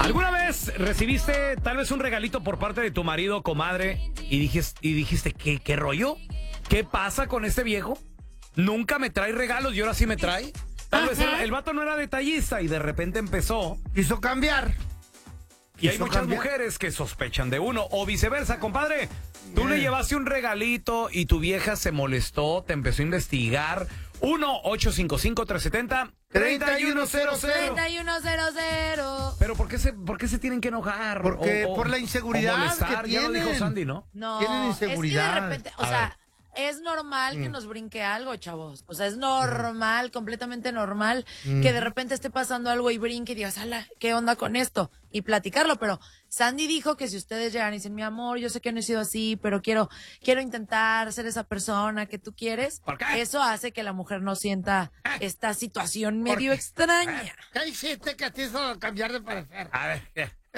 ¿Alguna vez recibiste tal vez un regalito por parte de tu marido, comadre, y dijiste, ¿qué rollo? ¿Qué pasa con este viejo? Nunca me trae regalos y ahora sí me trae. Tal vez el vato no era detallista y de repente empezó. Quiso cambiar. Y hay muchas mujeres que sospechan de uno. O viceversa, compadre. Tú le llevaste un regalito y tu vieja se molestó, te empezó a investigar. 1-855-370-3100. 3100. Pero ¿por qué se tienen que enojar? Porque por la inseguridad o molestar? que Ya lo dijo tienen. Sandy, ¿no? No, Tienen inseguridad. es que de repente, o sea, es normal que nos brinque algo, chavos. O sea, es normal, completamente normal, que de repente esté pasando algo y brinque y digas, ala, ¿qué onda con esto? Y platicarlo, pero Sandy dijo que si ustedes llegan y dicen, mi amor, yo sé que no he sido así, pero quiero intentar ser esa persona que tú quieres, ¿Por qué? eso hace que la mujer no sienta esta situación medio extraña. ¿Qué hiciste que te hizo cambiar de parecer? A ver,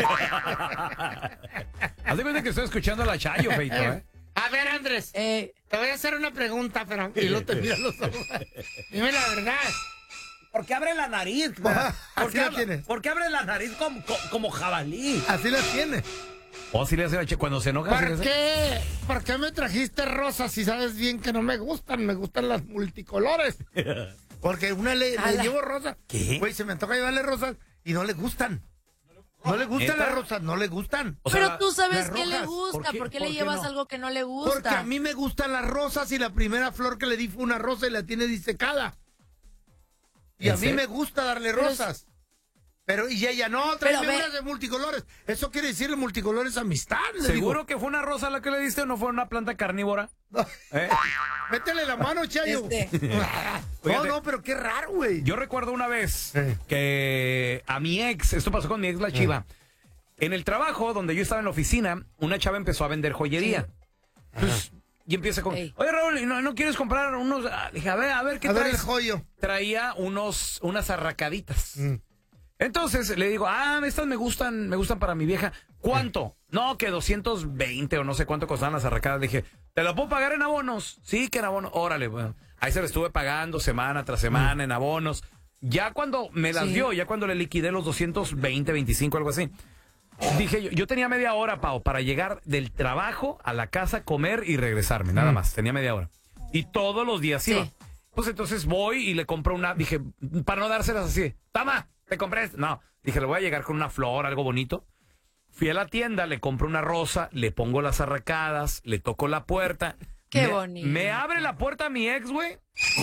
haz de cuenta que estoy escuchando a la Chayo, Feito, ¿eh? A ver, Andrés, te voy a hacer una pregunta, pero... Y lo te mira los ojos. Dime la verdad. ¿Por qué abre la nariz? Así la tienes. ¿Por qué abre la nariz como jabalí? Así la tienes. O si le hace la cuando se enoja. ¿Por qué me trajiste rosas si sabes bien que no me gustan? Me gustan las multicolores. Porque le llevo rosas. ¿Qué? Güey, se me toca llevarle rosas y no le gustan. No le gustan ¿Neta? las rosas, no le gustan. O sea, Pero tú sabes las qué le rojas. gusta, ¿por qué le llevas no? algo que no le gusta? Porque a mí me gustan las rosas y la primera flor que le di fue una rosa y la tiene disecada. Y ¿En a mí serio? me gusta darle rosas. Pero, y ella no, Pero tráeme unas de multicolores. Eso quiere decirle multicolores amistad. Le ¿Seguro digo. que fue una rosa la que le diste o no fue una planta carnívora? ¿Eh? Métele la mano, Chayo. Fíjate. pero qué raro, güey. Yo recuerdo una vez que a mi ex, esto pasó con mi ex, la Chiva, en el trabajo donde yo estaba en la oficina, una chava empezó a vender joyería. Entonces, y empieza con, Ey. oye, Raúl, ¿no quieres comprar unos? Dije, a ver, ¿qué A ver traes? el joyo. Traía unas arracaditas. Entonces le digo, estas me gustan para mi vieja. ¿Cuánto? No, que 220 o no sé cuánto costaban las arracadas. Dije, ¿te lo puedo pagar en abonos? Sí, que en abonos. Órale, bueno. Ahí se lo estuve pagando semana tras semana en abonos. Ya cuando me las dio, ya cuando le liquidé los 220, 25, algo así. Dije, yo tenía media hora, Pau, para llegar del trabajo a la casa, comer y regresarme. Nada más, tenía media hora. Y todos los días iba. Sí. Pues entonces voy y le compro una, dije, para no dárselas así, toma, te compré esto. No, dije, le voy a llegar con una flor, algo bonito. Fui a la tienda, le compro una rosa, le pongo las arracadas, le toco la puerta. Qué bonito. Me abre la puerta mi ex, güey.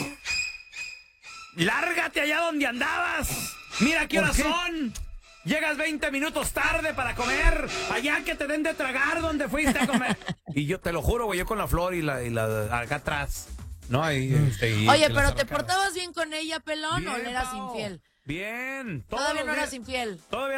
¡Lárgate allá donde andabas! ¡Mira qué horas son! Llegas 20 minutos tarde para comer. Allá que te den de tragar donde fuiste a comer. Y yo te lo juro, güey, yo con la flor y la acá atrás. No, ahí. Oye, pero ¿te portabas bien con ella, pelón, o le eras Pao. infiel? Bien. Todavía no eras infiel. Todavía